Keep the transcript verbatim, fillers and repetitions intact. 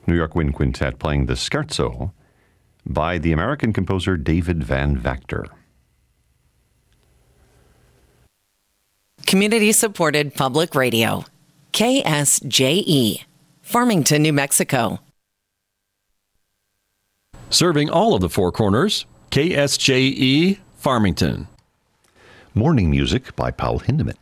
New York Wind Quintet playing the Scherzo by the American composer David Van Vactor. Community-supported public radio. K S J E, Farmington, New Mexico. Serving all of the Four Corners, K S J E, Farmington. Morning music by Paul Hindemith.